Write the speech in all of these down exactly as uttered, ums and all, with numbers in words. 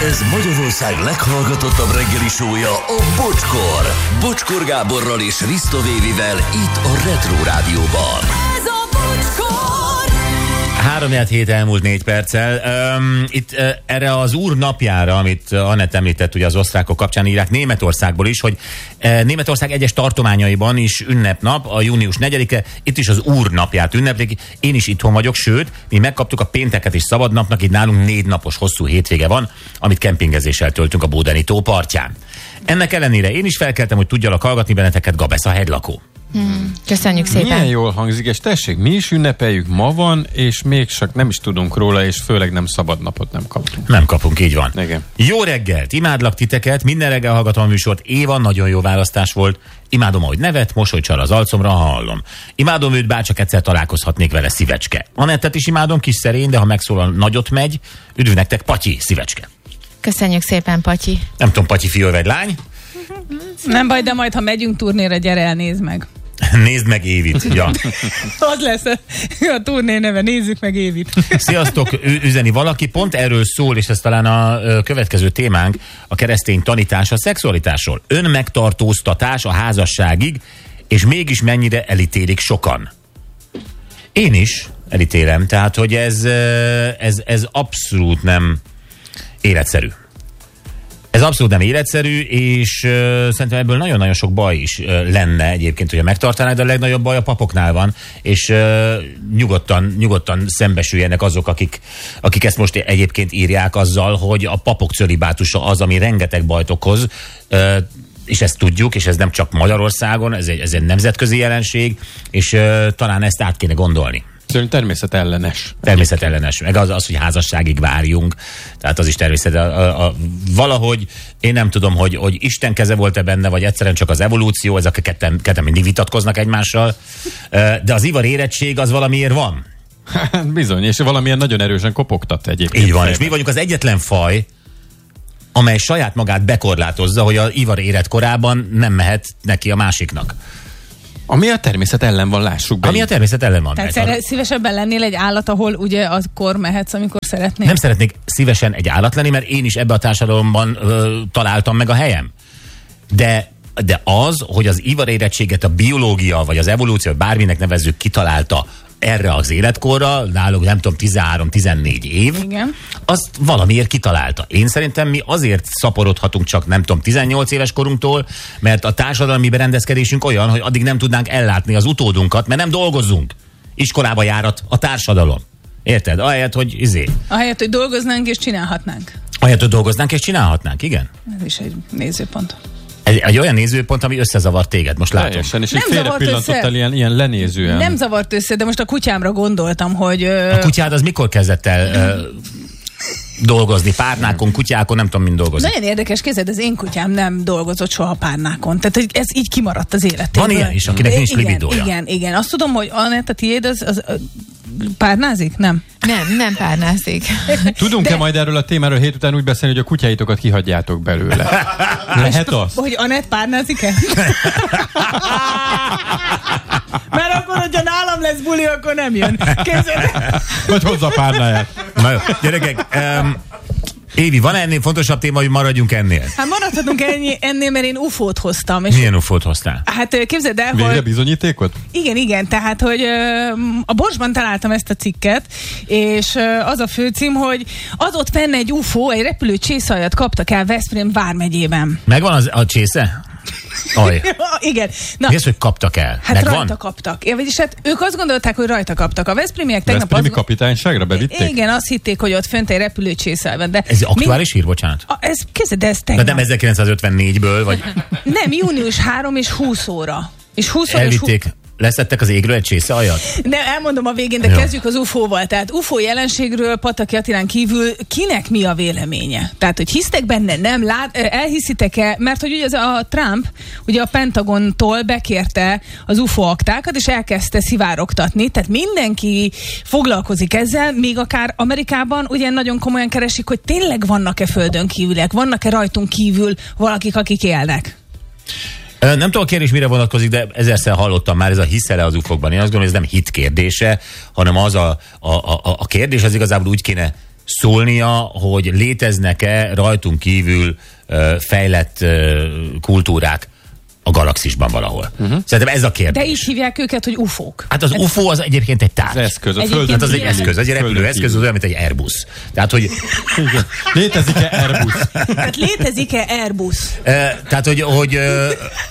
Ez Magyarország leghallgatottabb reggeli show-ja, a Bocskor. Bocskor Gáborral és Risto Vévivel itt a Retro Rádióban. Ez a Bocskor! Háromját hét elmúlt négy perccel. Um, itt uh, erre az úr napjára, amit Anett említett, ugye az osztrákok kapcsán írják Németországból is, hogy uh, Németország egyes tartományaiban is ünnepnap, a június negyedike, itt is az úr napját ünneplik. Én is itthon vagyok, sőt, mi megkaptuk a pénteket is szabadnapnak, itt nálunk négy napos hosszú hétvége van, amit kempingezéssel töltünk a Bódeni tó partján. Ennek ellenére én is felkeltem, hogy tudjalak hallgatni benneteket, Gabesz a hegylakó. Hmm, köszönjük szépen. Milyen jól hangzik, és tessék, mi is ünnepeljük, ma van, és még csak nem is tudunk róla, és főleg nem szabadnapot nem kapunk. Nem kapunk, így van. Igen. Jó reggelt, imádlak titeket, minden reggel hallgatom a műsort, Éva, nagyon jó választás volt. Imádom, ahogy nevet, mosoly csal az arcomra, ha hallom. Imádom őt, bárcsak egyszer találkozhatnék vele, szívecske. Anettet is imádom, kis szerény, de ha megszólal, nagyot megy. Üdv nektek, Patyi, szívecske. Köszönjük szépen, Patyi. Nem tudom, Patyi fiú vagy lány? Nem baj, de majd, ha megyünk turnéra, gyere el, nézd meg. Nézd meg Évit. Ja. Az lesz a, a turné neve, nézzük meg Évit. Sziasztok, üzeni valaki, pont erről szól, és ez talán a következő témánk, a keresztény tanítás a szexualitásról. Önmegtartóztatás a házasságig, és mégis mennyire elítélik sokan. Én is elítélem, tehát, hogy ez, ez, ez abszolút nem életszerű. Ez abszolút nem életszerű, és uh, szerintem ebből nagyon-nagyon sok baj is uh, lenne egyébként, hogy a megtartaná, de a legnagyobb baj a papoknál van, és uh, nyugodtan, nyugodtan szembesüljenek azok, akik, akik ezt most egyébként írják azzal, hogy a papok cölibátusa az, ami rengeteg bajt okoz, uh, és ezt tudjuk, és ez nem csak Magyarországon, ez egy, ez egy nemzetközi jelenség, és uh, talán ezt át kéne gondolni. Természetellenes. Természetellenes. Meg az, az, hogy házasságig várjunk. Tehát az is természet. A, a, a, valahogy én nem tudom, hogy, hogy Isten keze volt-e benne, vagy egyszerűen csak az evolúció, ezek ketten, ketten mindig vitatkoznak egymással. De az ivar érettség az valamiért van. Hát bizony, és valamilyen nagyon erősen kopogtat egyébként. Így van, és mi vagyunk az egyetlen faj, amely saját magát bekorlátozza, hogy az ivar életkorában nem mehet neki a másiknak. Ami a természet ellen van, lássuk be. Ami a természet ellen van. Tehát szere- szívesebben lennél egy állat, ahol ugye azkor mehetsz, amikor szeretnél? Nem szeretnék szívesen egy állat lenni, mert én is ebbe a társadalomban ö, találtam meg a helyem. De, de az, hogy az ivarérettséget a biológia, vagy az evolúció, bárminek nevezzük, kitalálta erre az életkorra, náluk nem tudom, tizenhárom-tizennégy év, igen, azt valamiért kitalálta. Én szerintem mi azért szaporodhatunk csak, nem tudom, tizennyolc éves korunktól, mert a társadalmi berendezkedésünk olyan, hogy addig nem tudnánk ellátni az utódunkat, mert nem dolgozunk. Iskolába járat a társadalom. Érted? Ahelyett, hogy izé. Ahelyett, hogy dolgoznánk és csinálhatnánk. Ahelyett, hogy dolgoznánk és csinálhatnánk, igen. Ez is egy nézőpont. Egy, egy olyan nézőpont, ami összezavart téged, most látom. Teljesen, és Nem egy félre zavart pillantottál össze. ilyen, ilyen lenézően. Nem zavart össze, de most a kutyámra gondoltam, hogy... Ö... A kutyád az mikor kezdett el ö, dolgozni? Párnákon, kutyákon, nem tudom, mind dolgozni. Nagyon érdekes, kézed, az én kutyám nem dolgozott soha párnákon. Tehát hogy ez így kimaradt az életéből. Van ilyen is, akinek nincs igen, libidója. Igen, igen. Azt tudom, hogy Anett, a tiéd az, az, az párnázik? Nem. Nem, nem párnászik. Tudunk-e De- majd erről a témáról hét után úgy beszélni, hogy a kutyáitokat kihagyjátok belőle? Lehet az? Hogy Anett párnázik-e? Mert akkor, hogyha nálam lesz buli, akkor nem jön. Képzeld. Vagy hozza a párnáját. Na jó, gyerekek, um, Évi, van ennél fontosabb téma, hogy maradjunk ennél? Hát maradhatunk ennyi, ennél, mert én ufót hoztam. És Milyen ufót hoztál? hát ö, képzeld el, Végre hogy... bizonyítékot? Igen, igen, tehát, hogy ö, a Borsban találtam ezt a cikket, és ö, az a főcím, hogy az ott fenn egy ufó, egy repülő csészajat kaptak el Veszprém vármegyében. Megvan az, a csésze? Aj. Igen. Na, Mi az, hogy kaptak el? hát Megvan? rajta kaptak. Ja, vagyis hát ők azt gondolták, hogy rajta kaptak. A veszprémiek tegnap Veszprémi az... kapitányságra bevitték? Igen, azt hitték, hogy ott fönt egy repülő csészajban. De Ez aktuális hír, bocsánat? A, ez, képzeld, de ez De tegnap. nem ezerkilencszázötvennégy-ből, vagy Nem, június harmadika és húsz óra. És húsz óra és hú... elvitték, leszettek az égről egy csésze aljat? Nem, elmondom a végén, de Jó. kezdjük az ufóval. Tehát ufó jelenségről Pataki Attilán kívül kinek mi a véleménye? Tehát, hogy hisztek benne, nem? Lát, elhiszitek-e? Mert hogy ugye az a Trump ugye a Pentagontól bekérte az ufó aktákat, és elkezdte szivárogtatni. Tehát mindenki foglalkozik ezzel, még akár Amerikában ugye nagyon komolyan keresik, hogy tényleg vannak-e földön kívüliek, vannak-e rajtunk kívül valakik, akik élnek? Nem tudom a kérdés mire vonatkozik, de ezerszer hallottam már, ez a hiszel-e az ufókban. Én azt gondolom, hogy ez nem hit kérdése, hanem az a, a, a, a kérdés az igazából úgy kéne szólnia, hogy léteznek-e rajtunk kívül uh, fejlett uh, kultúrák a galaxisban valahol. Uh-huh. Szerintem ez a kérdés. De így hívják őket, hogy ufók. Hát az ufó az egyébként egy tárgy. Az eszköz, a Egyébként földön. Hát az egy igen. eszköz, egy repülőeszköz, az olyan, mint egy Airbus. Tehát, hogy... Létezik-e Airbus? Tehát létezik-e Airbus? E, tehát, hogy, hogy e,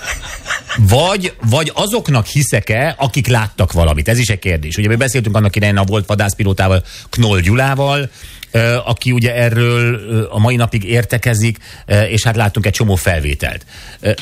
vagy, vagy azoknak hiszek-e, akik láttak valamit. Ez is egy kérdés. Ugye mi beszéltünk annak idején a volt vadászpilótával, Knoll Gyulával, e, aki ugye erről a mai napig értekezik, e, és hát láttunk egy csomó felvételt. E,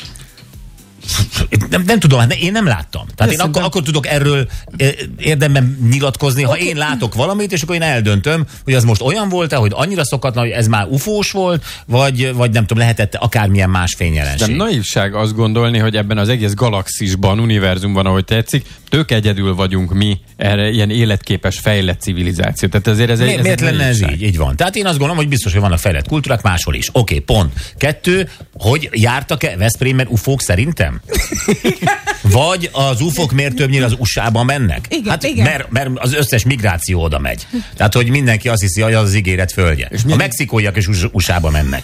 Nem, nem tudom, hát én nem láttam. Tehát én akkor, akkor tudok erről érdemben nyilatkozni, ha okay. én látok valamit, és akkor én eldöntöm, hogy az most olyan volt-e, hogy annyira szokatlan, hogy ez már ufós volt, vagy, vagy nem tudom, lehetett akármilyen más fényjelenség. De naívság azt gondolni, hogy ebben az egész galaxisban, univerzumban, ahogy tetszik, tök egyedül vagyunk mi erre ilyen életképes, fejlett civilizáció. Tehát ezért ez egy, Mi, ez miért egy lenne ez így? Így van. Tehát én azt gondolom, hogy biztos, hogy vannak fejlett kultúrák máshol is. Oké, okay, pont. Kettő, hogy jártak-e Veszprémben ufók szerintem? Vagy az ufók miért többnyire az u es á-ban mennek? Igen, hát igen. Mert, mert az összes migráció oda megy. Tehát, hogy mindenki azt hiszi, hogy az az ígéret földje. És milyen... A mexikóiak is u es á-ba mennek.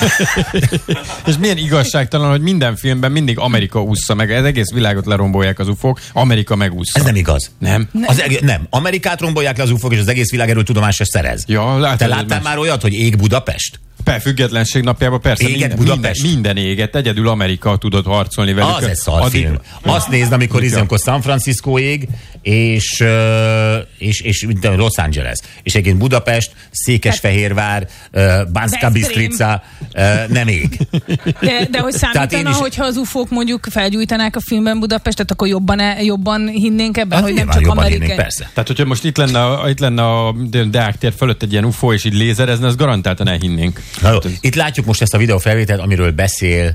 És milyen igazságtalan, hogy minden filmben mindig Amerika ússza meg. Ez egész világot lerombolják az ufók, Amerika megúszza. Ez nem igaz. Nem? Az eg- nem. Amerikát rombolják le az ufók, és az egész világ erről tudomást se szerez. Ja, látod, Te láttál már olyat, hogy ég Budapest? Per függetlenség napjában persze Éget minden, Budapest? minden, minden éget, egyedül Amerika tudott harcolni velük. Az egy szarfilm. Azt nézd, amikor izé, amikor San Francisco ég, és, és, és Los Angeles. És egyébként Budapest, Székesfehérvár, Banska Bistrica nem ég. De, de hogy számítana, is... hogyha az ufók mondjuk felgyújtanák a filmben Budapestet, akkor jobban, jobban hinnénk ebben, Hát hogy nem csak amerikai. Persze. Tehát, hogyha most itt lenne, a, itt lenne a Deák tér fölött egy ilyen ufó, és így lézerezne, az garantáltan elhinnénk. Na jó, itt látjuk most ezt a videófelvételt, amiről beszél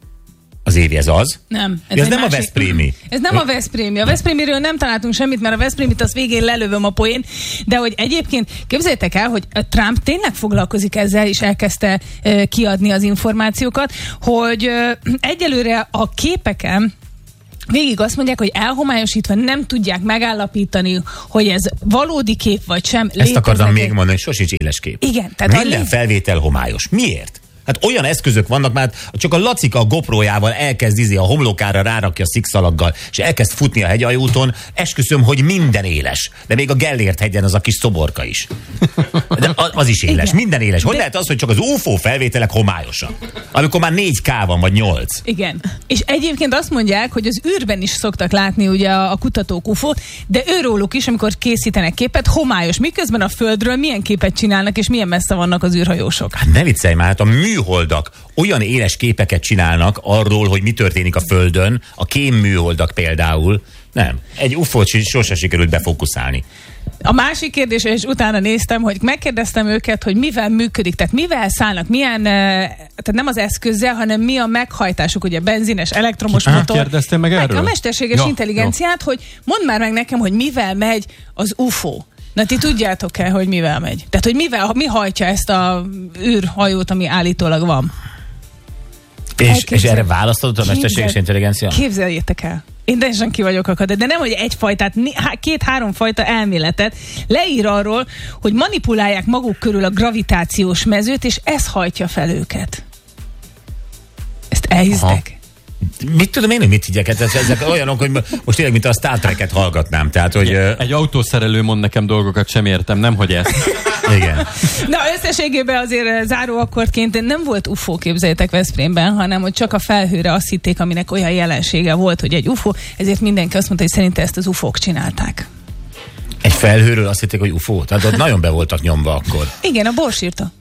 az Évi, ez az? Nem. Ez, ez nem másik... a veszprémi. Ez nem a veszprémi. A veszprémiről nem találtunk semmit, mert a veszprémit az végén lelövöm a poén. De hogy egyébként képzeljétek el, hogy Trump tényleg foglalkozik ezzel, és elkezdte uh, kiadni az információkat, hogy uh, egyelőre a képeken végig azt mondják, hogy elhomályosítva nem tudják megállapítani, hogy ez valódi kép vagy sem. Ezt akartam még mondani, hogy sosincs éles kép. Igen. Tehát minden a felvétel homályos. Miért? Hát olyan eszközök vannak, már csak a Lacika a GoPro-jával elkezd izé a homlokára rárakja szikszalaggal, és elkezd futni a hegyaljúton, esküszöm, hogy minden éles. De még a Gellért hegyen az a kis szoborka is. De az is éles, igen. Minden éles. Hogy de... lehet az, hogy csak az u f o felvételek homályosak? Amikor már négy ká van, vagy nyolc. Igen. És egyébként azt mondják, hogy az űrben is szoktak látni ugye a, a kutatók u f o-t, de őróluk is, amikor készítenek képet, homályos. Miközben a Földről milyen képet csinálnak, és milyen messze vannak az űrhajósok. Hát ne viccelj már, hát a műholdak olyan éles képeket csinálnak arról, hogy mi történik a Földön, a kém műholdak például. Nem. Egy u f o-t sosem sikerült befókuszálni. A másik kérdés, és utána néztem, hogy megkérdeztem őket, hogy mivel működik, tehát mivel szállnak, milyen, tehát nem az eszközzel, hanem mi a meghajtásuk, ugye benzines, elektromos Á, motor. kérdeztél meg erről? A mesterséges ja, intelligenciát, ja. Hogy mondd már meg nekem, hogy mivel megy az u f o. Na ti tudjátok-e, hogy mivel megy? Tehát, hogy mivel, mi hajtja ezt a űrhajót, ami állítólag van? És, és erre választod a mesterséges intelligencia? Képzeljétek el. Én teljesen ki vagyok akadva, de nem, hogy egy fajtát, két-három fajta elméletet leír arról, hogy manipulálják maguk körül a gravitációs mezőt, és ez hajtja fel őket. Ezt elhisztek? Mit tudom én, hogy mit higgyek? Hát ezek olyanok, hogy most tényleg, mint a Star Trek-et hallgatnám. Tehát, hogy, egy autószerelő mond nekem dolgokat, sem értem, nem, hogy ezt. Igen. Na, összességében azért záróakkordként nem volt u f o, képzeljétek, Veszprémben, hanem hogy csak a felhőre azt hitték, aminek olyan jelensége volt, hogy egy u f o, ezért mindenki azt mondta, hogy szerinte ezt az u f o-k csinálták. Egy felhőről azt hitték, hogy u f o? Tehát ott nagyon be voltak nyomva akkor. Igen, a Bors írta.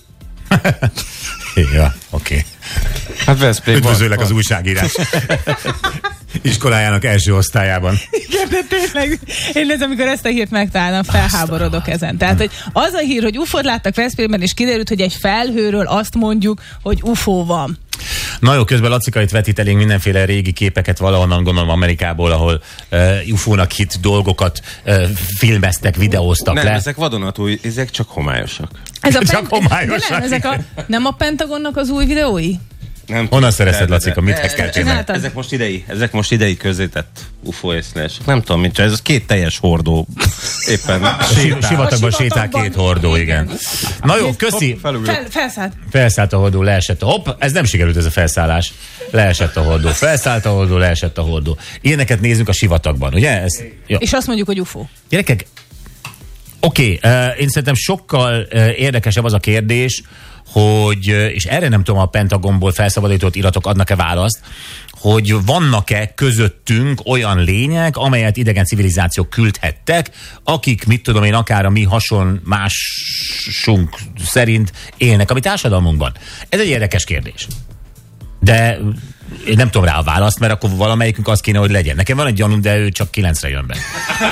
Ja, oké. Okay. Hát Veszprém. Üdvözöllek az újságírás iskolájának első osztályában. Igen, de tényleg, én ez, amikor ezt a hírt megtalálom, felháborodok ezen. Tehát, hogy az a hír, hogy u f o-t láttak Veszprémben, és kiderült, hogy egy felhőről azt mondjuk, hogy u f o van. Na jó, közben Lacika itt vetít elénk mindenféle régi képeket valahonnan, gondolom Amerikából, ahol uh, u f o-nak hit dolgokat uh, filmeztek, videóztak nem, le. ezek vadonatúj, ezek csak homályosak. Ez a Csak pent- homályosak. Nem, ezek a, nem a Pentagonnak az új videói? Nem Honnan szerezted, de- Lacika? de- Mit de- hekkeltél de- meg? Ezek most idei, ezek most idei közzétett u f o észlelések. Nem tudom, mit csinál, ez két teljes hordó éppen Si- sétál. Sivatagban A sétál sivatagban. két hordó, igen. Na jó, köszi. Fel, felszállt. Felszállt a hordó, leesett a... Hopp, ez nem sikerült ez a felszállás. Leesett a hordó, felszállt a hordó, leesett a hordó. Ilyeneket nézünk a sivatagban, ugye? Ez, jó. És azt mondjuk, hogy u f o. Gyerekek, oké, okay, uh, én szerintem sokkal uh, érdekesebb az a kérdés, hogy, uh, és erre nem tudom, a Pentagonból felszabadított iratok adnak-e választ, hogy vannak-e közöttünk olyan lények, amelyet idegen civilizációk küldhettek, akik, mit tudom én, akár a mi hasonmásunk szerint élnek a mi társadalmunkban. Ez egy érdekes kérdés. De én nem tudom rá a választ, mert akkor valamelyikünk az kéne, hogy legyen. Nekem van egy gyanúm, de ő csak kilencre jön be.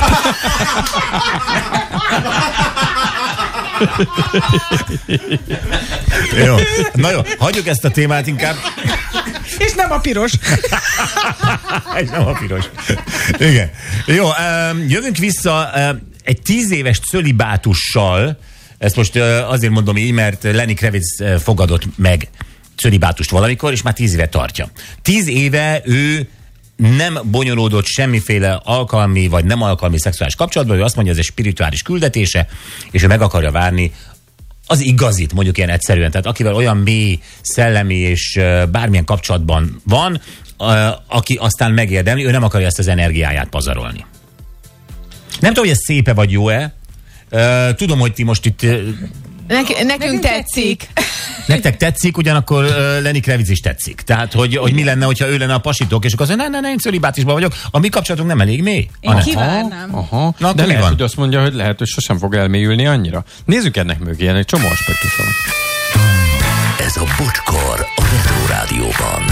Jó. Na jó, hagyjuk ezt a témát inkább. És nem a piros. Ez nem a piros. Igen. Jó, um, jövünk vissza um, egy tíz éves cölibátussal. Ezt most uh, azért mondom így, mert Lenny Kravitz uh, fogadott meg cölibátust valamikor, és már tíz éve tartja. Tíz éve ő nem bonyolódott semmiféle alkalmi vagy nem alkalmi szexuális kapcsolatban, ő azt mondja, ez egy spirituális küldetése, és ő meg akarja várni az igazit, mondjuk ilyen egyszerűen. Tehát akivel olyan mély, szellemi és uh, bármilyen kapcsolatban van, uh, aki aztán megérdemli, ő nem akarja ezt az energiáját pazarolni. Nem tudom, hogy ez szépe vagy jó-e. Uh, tudom, hogy ti most itt... Uh, Nek- nekünk, nekünk tetszik. Nektek tetszik, ugyanakkor uh, Lenny Kravitz is tetszik. Tehát, hogy, hogy mi lenne, hogyha ő lenne a pasitok, és akkor azt mondja, ne, ne, ne, én cölibátusban vagyok. A mi kapcsolatunk nem elég mély. Én kívánám. Aha, Na, de mi lehet, van? hogy azt mondja, hogy lehet, hogy sosem fog elmélyülni annyira. Nézzük ennek mögé, egy csomó aspektus van. Ez a Bocskor a Retro Rádióban.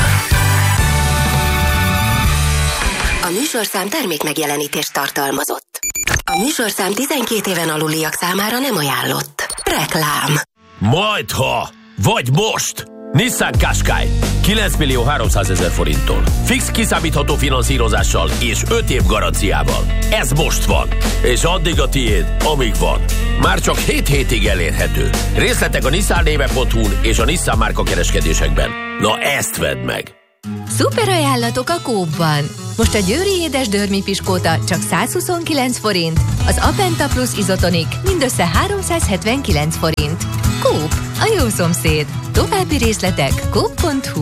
A műsorszám termék megjelenítést tartalmazott. A műsorszám tizenkét éven aluliak számára nem ajánlott. Reklám. Majdha, vagy most! Nissan Qashqai kilenc millió háromszázezer forinttól. Fix kiszámítható finanszírozással és öt év garanciával. Ez most van. És addig a tiéd, amíg van. Már csak hét hétig elérhető. Részletek a nissan néve pont hu-n és a Nissan márka kereskedésekben. Na ezt vedd meg! Szuper ajánlatok a Coop-ban. Most a győri édes dörmi piskóta csak százhuszonkilenc forint, az Apenta Plus izotonik mindössze háromszázhetvenkilenc forint. Coop, a jó szomszéd. További részletek coop pont hu.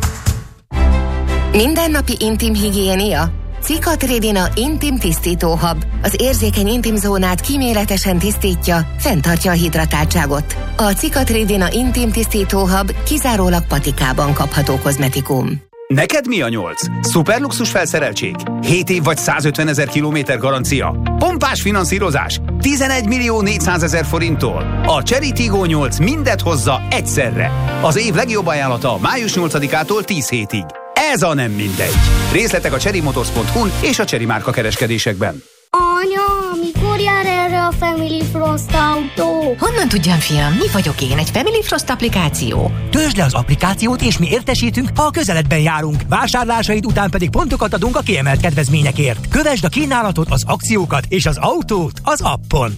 Mindennapi intim higiénia? Cicatrидina Intim Tisztító Hab. Az érzékeny intim zónát kíméletesen tisztítja, fenntartja a hidratáltságot. A Cicatridina Intim Tisztító Hab kizárólag patikában kapható kozmetikum. Neked mi a nyolc? Szuperluxus felszereltség? hét év vagy százötvenezer kilométer garancia? Pompás finanszírozás? tizenegy millió négyszázezer forinttól. A Chery Tiggo nyolc mindet hozza egyszerre. Az év legjobb ajánlata május nyolcadikától tíz hétig. Ez a nem mindegy. Részletek a cherry motors pont hu-n és a Chery márka kereskedésekben. Anya, mikor jár erre a Family Frost autó? Honnan tudjam, fiam? Mi vagyok én? Egy Family Frost applikáció? Töltsd le az applikációt, és mi értesítünk, ha a közeledben járunk. Vásárlásaid után pedig pontokat adunk a kiemelt kedvezményekért. Kövesd a kínálatot, az akciókat és az autót az appon.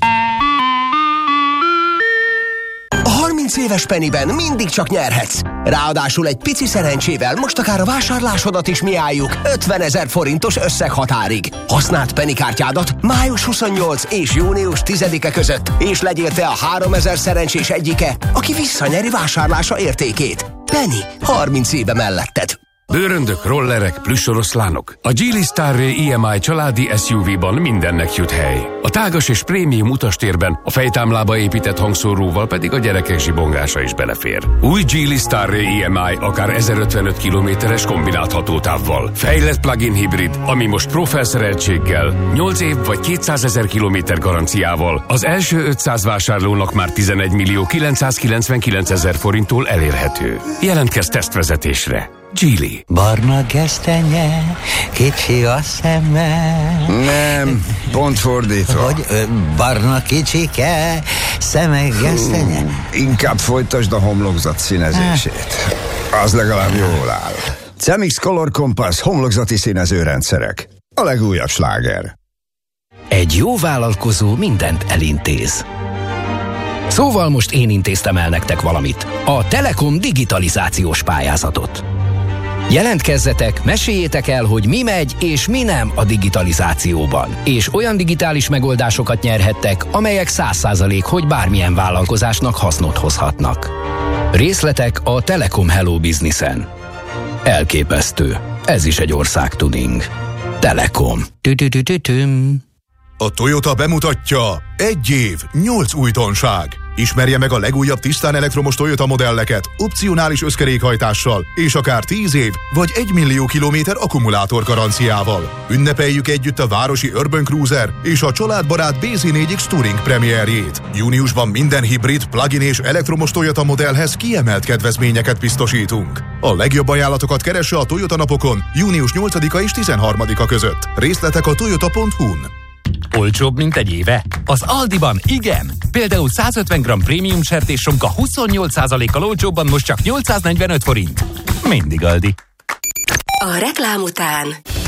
harminc éves Pennyben mindig csak nyerhetsz. Ráadásul egy pici szerencsével most akár a vásárlásodat is mi álljuk ötvenezer forintos összeghatárig. Használd Penny kártyádat május huszonnyolcadika és június tizedike között, és legyél te a háromezer szerencsés egyike, aki visszanyeri vásárlása értékét. Penny, harminc éve melletted. Bőröndök, rollerek, plüssoroszlánok. A Geely Starray i em i családi es u vé-ban mindennek jut hely. A tágas és prémium utastérben, a fejtámlába épített hangszóróval pedig a gyerekek zsibongása is belefér. Új Geely Starray i em i akár ezerötvenöt kilométeres kombinált hatótávval. Fejlett plug-in hibrid, ami most pro felszereltséggel, nyolc év vagy kétszázezer kilométer garanciával az első ötszáz vásárlónak már tizenegy millió kilencszázkilencvenkilencezer forinttól elérhető. Jelentkezz tesztvezetésre. Geely. Barna gesztenye, kicsi a szeme. Nem, pont fordítva. Hogy ö, barna kicsike, szeme gesztenye. Uh, inkább folytasd a homlokzat színezését. Az legalább jól áll. Cemix Color Compass homlokzati színezőrendszerek. A legújabb sláger. Egy jó vállalkozó mindent elintéz. Szóval most én intéztem el nektek valamit. A Telekom digitalizációs pályázatot. Jelentkezzetek, meséljétek el, hogy mi megy és mi nem a digitalizációban. És olyan digitális megoldásokat nyerhettek, amelyek száz százalék, hogy bármilyen vállalkozásnak hasznot hozhatnak. Részletek a Telekom Hello Businessen. Elképesztő. Ez is egy országtuning. Telekom. Tü-tü-tü-tü-tüm. A Toyota bemutatja egy év, nyolc újdonság. Ismerje meg a legújabb tisztán elektromos Toyota modelleket, opcionális összkerékhajtással, és akár tíz év vagy egy millió kilométer akkumulátor garanciával. Ünnepeljük együtt a városi Urban Cruiser és a családbarát bé zé négy X Touring premierjét. Júniusban minden hibrid, plug-in és elektromos Toyota modellhez kiemelt kedvezményeket biztosítunk. A legjobb ajánlatokat keresse a Toyota napokon június nyolcadika és tizenharmadika között. Részletek a toyota pont hu-n. Olcsóbb, mint egy éve? Az Aldiban igen! Például százötven gramm prémium sertéssonka huszonnyolc százalékkal olcsóbban most csak nyolcszáznegyvenöt forint. Mindig Aldi. A reklám után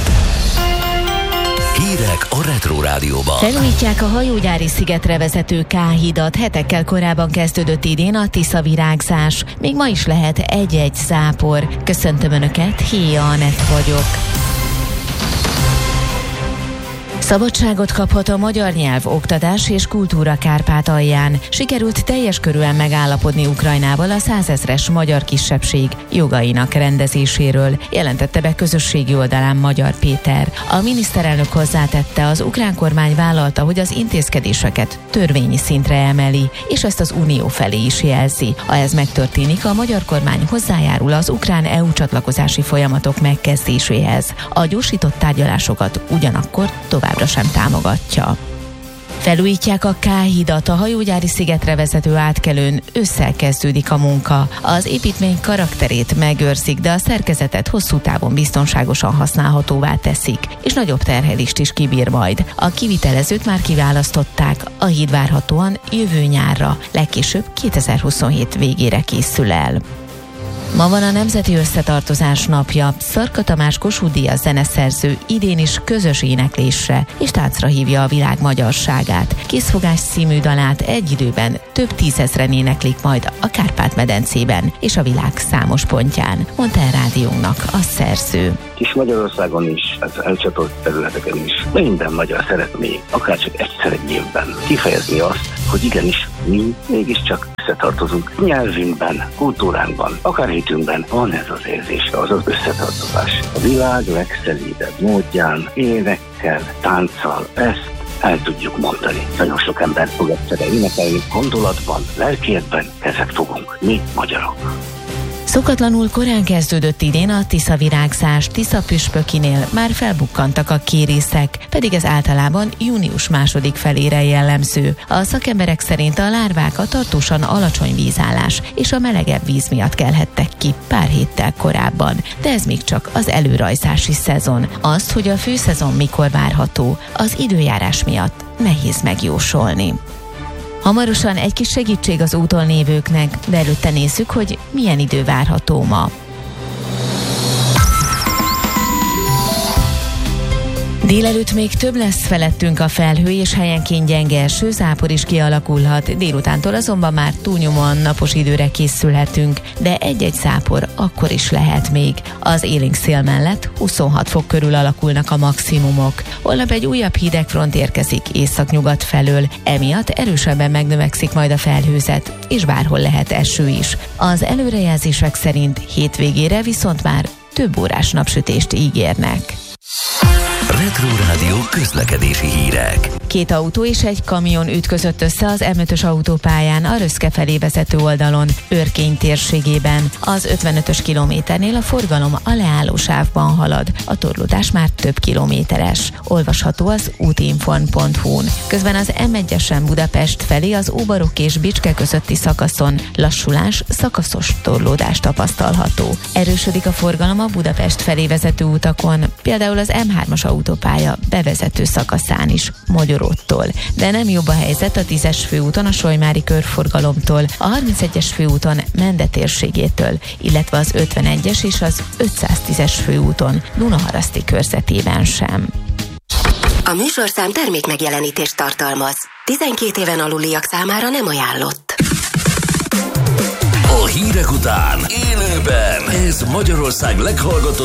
Hírek a Retro Rádióban. Felújítják a hajógyári szigetre vezető K-hidat. Hetekkel korábban kezdődött idén a Tisza virágzás. Még ma is lehet egy-egy zápor. Köszöntöm Önöket, Héja Anett vagyok. Szabadságot kaphat a magyar nyelv, oktatás és kultúra Kárpátalján. Sikerült teljes körűen megállapodni Ukrajnával a százezres magyar kisebbség jogainak rendezéséről, jelentette be közösségi oldalán Magyar Péter. A miniszterelnök hozzátette, az ukrán kormány vállalta, hogy az intézkedéseket törvényi szintre emeli, és ezt az unió felé is jelzi. Ha ez megtörténik, a magyar kormány hozzájárul az ukrán é u csatlakozási folyamatok megkezdéséhez. A gyorsított tárgyalásokat ugyanakkor továbbra sem támogatja. Felújítják a K-hidat, a hajógyári szigetre vezető átkelőn, ősszel kezdődik a munka. Az építmény karakterét megőrzik, de a szerkezetet hosszú távon biztonságosan használhatóvá teszik, és nagyobb terhelést is kibír majd. A kivitelezőt már kiválasztották, a híd várhatóan jövő nyárra, legkésőbb kétezer-huszonhét végére készül el. Ma van a Nemzeti Összetartozás napja. Szarka Tamás Kossuth Díjas zeneszerző idén is közös éneklésre és táncra hívja a világ magyarságát. Készfogás című dalát egy időben több tízezren éneklik majd a Kárpát-medencében és a világ számos pontján, mondta el rádiónknak a szerző. És Magyarországon is, az elcsatolt területeken is minden magyar szeretné, akár csak egyszer egy évben kifejezni azt, hogy igenis mi mégiscsak összetartozunk nyelvünkben, kultúránkban, akár hitünkben van ez az érzés, az az összetartozás. A világ legszelídebb módján, énekkel, tánccal ezt el tudjuk mondani. Nagyon sok ember fog egyszerre énekelni, gondolatban, lelkiekben kezet fogunk, mi magyarok. Szokatlanul korán kezdődött idén a Tisza virágzás. Tisza püspökinél már felbukkantak a kérészek, pedig ez általában június második felére jellemző. A szakemberek szerint a lárvák a tartósan alacsony vízállás és a melegebb víz miatt kelhettek ki pár héttel korábban. De ez még csak az előrajzási szezon. Azt, hogy a főszezon mikor várható, az időjárás miatt nehéz megjósolni. Hamarosan egy kis segítség az úton lévőknek, de előtte nézzük, hogy milyen idő várható ma. Délelőtt még több lesz felettünk a felhő, és helyenként gyenge eső, zápor is kialakulhat. Délutántól azonban már túlnyomóan napos időre készülhetünk, de egy-egy zápor akkor is lehet még. Az élénk szél mellett huszonhat fok körül alakulnak a maximumok. Holnap egy újabb hideg front érkezik északnyugat felől, emiatt erősebben megnövekszik majd a felhőzet, és bárhol lehet eső is. Az előrejelzések szerint hétvégére viszont már több órás napsütést ígérnek. Retro Rádió közlekedési hírek. Két autó és egy kamion ütközött össze az em ötös autópályán a Röszke felé vezető oldalon, Őrkény térségében. Az ötvenötös kilométernél a forgalom a leállósávban halad. A torlódás már több kilométeres. Olvasható az útinform pont hu-n. Közben az em egyesen Budapest felé az Óbarok és Bicske közötti szakaszon lassulás, szakaszos torlódás tapasztalható. Erősödik a forgalom a Budapest felé vezető utakon, például az em hármas autópálya bevezető szakaszán is, Magyaróttól. De nem jobb a helyzet a tízes főúton a Solymári körforgalomtól, a harmincegyes főúton Mende térségétől, illetve az ötvenegyes és az ötszáztízes főúton Dunaharaszti körzetében sem. A műsorszám termék megjelenítést tartalmaz. tizenkét éven aluliak számára nem ajánlott. A hírek után élőben ez Magyarország leghallgatóbb